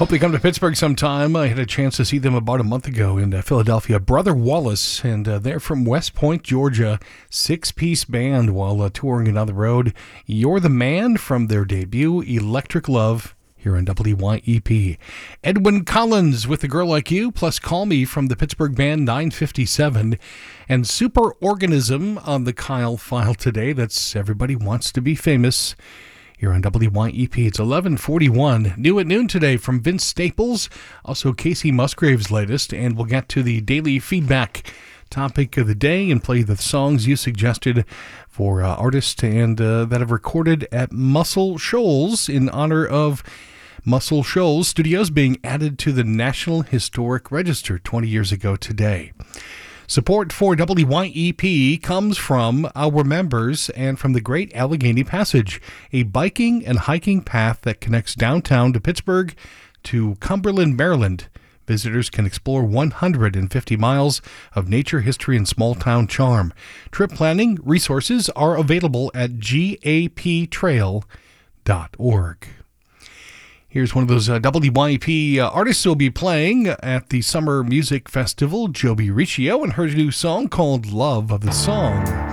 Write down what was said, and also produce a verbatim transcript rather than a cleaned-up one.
Hope they come to Pittsburgh sometime. I had a chance to see them about a month ago in uh, Philadelphia. Brother Wallace, and uh, they're from West Point, Georgia. Six-piece band while uh, touring on the road. You're the Man from their debut, Electric Love, here on W Y E P. Edwyn Collins with A Girl Like You, plus Call Me from the Pittsburgh band nine fifty-seven. And Superorganism on the Kyle file today. That's Everybody Wants to Be Famous. Here on W Y E P, it's eleven forty-one. New at noon today from Vince Staples, also Casey Musgrave's latest, and we'll get to the daily feedback topic of the day and play the songs you suggested for uh, artists and uh, that have recorded at Muscle Shoals in honor of Muscle Shoals Studios being added to the National Historic Register twenty years ago today. Support for W Y E P comes from our members and from the Great Allegheny Passage, a biking and hiking path that connects downtown to Pittsburgh to Cumberland, Maryland. Visitors can explore one hundred fifty miles of nature, history, and small-town charm. Trip planning resources are available at G A P trail dot org. Here's one of those uh, W Y E P uh, artists who will be playing at the Summer Music Festival, Joby Riccio, and her new song called Love of the Song.